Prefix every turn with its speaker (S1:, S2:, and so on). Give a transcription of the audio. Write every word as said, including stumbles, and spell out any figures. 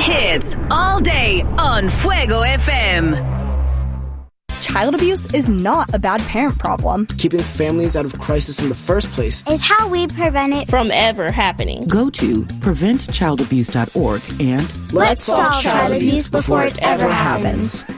S1: Hits all day on Fuego F M.
S2: Child abuse is not a bad parent problem.
S3: Keeping families out of crisis in the first place
S4: is how we prevent it
S5: from ever happening.
S6: Go to prevent child abuse dot org and
S4: let's solve child abuse before it ever happens.